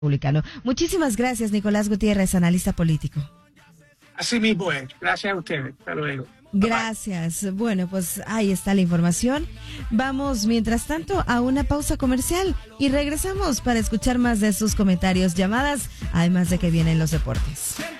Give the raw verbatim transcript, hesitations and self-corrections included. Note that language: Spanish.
Republicano. Muchísimas gracias, Nicolás Gutiérrez, analista político. Así mismo es. Gracias a ustedes. Hasta luego. Gracias. Bye. Bueno, pues ahí está la información. Vamos, mientras tanto, a una pausa comercial y regresamos para escuchar más de sus comentarios, llamadas, además de que vienen los deportes.